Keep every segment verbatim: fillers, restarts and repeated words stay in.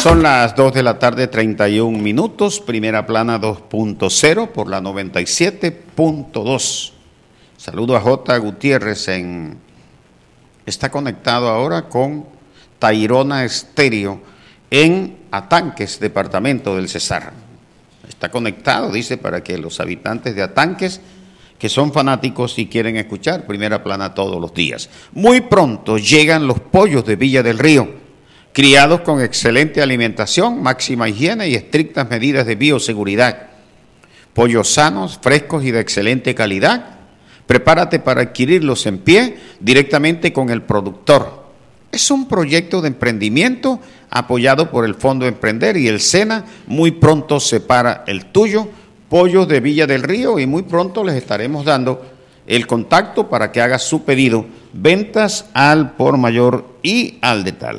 Son las dos de la tarde, treinta y un minutos, Primera Plana dos punto cero por la noventa y siete punto dos. Saludo a J. Gutiérrez, en, está conectado ahora con Tayrona Estéreo en Atanques, departamento del Cesar. Está conectado, dice, para que los habitantes de Atanques, que son fanáticos y quieren escuchar Primera Plana todos los días. Muy pronto llegan los pollos de Villa del Río, criados con excelente alimentación, máxima higiene y estrictas medidas de bioseguridad. Pollos sanos, frescos y de excelente calidad. Prepárate para adquirirlos en pie directamente con el productor. Es un proyecto de emprendimiento apoyado por el Fondo Emprender y el SENA. Muy pronto se para el tuyo, Pollos de Villa del Río, y muy pronto les estaremos dando el contacto para que haga su pedido. Ventas al por mayor y al detal.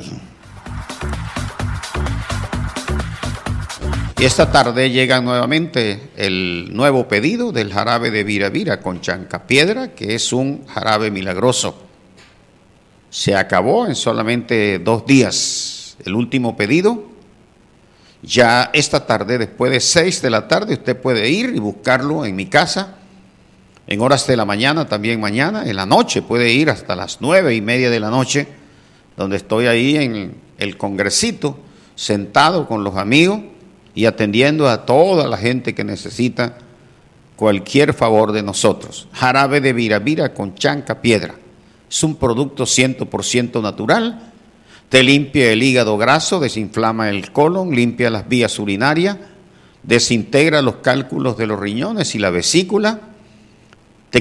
Y esta tarde llega nuevamente el nuevo pedido del jarabe de Vira Vira con chancapiedra, que es un jarabe milagroso. Se acabó en solamente dos días el último pedido. Ya esta tarde, después de seis de la tarde, usted puede ir y buscarlo en mi casa. En horas de la mañana, también mañana, en la noche puede ir hasta las nueve y media de la noche, donde estoy ahí en el Congresito, sentado con los amigos y atendiendo a toda la gente que necesita cualquier favor de nosotros. Jarabe de Vira Vira con chancapiedra. Es un producto cien por ciento natural. Te limpia el hígado graso, desinflama el colon, limpia las vías urinarias, desintegra los cálculos de los riñones y la vesícula,